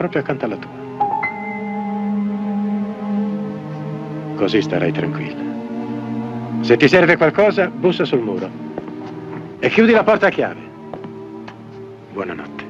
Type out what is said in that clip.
proprio accanto alla tua. Così starai tranquilla. Se ti serve qualcosa, bussa sul muro. E chiudi la porta a chiave. Buonanotte.